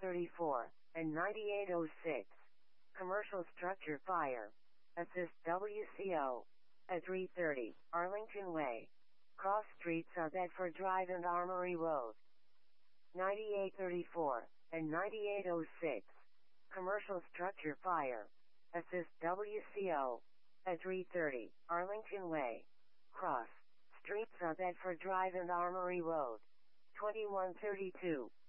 9834 and 9806. Commercial structure fire. Assist WCO. At 330 Arlington Way. Cross streets are Bedford Drive and Armory Road. 9834 and 9806. Commercial structure fire. Assist WCO. At 330 Arlington Way. Cross streets are Bedford Drive and Armory Road. 2132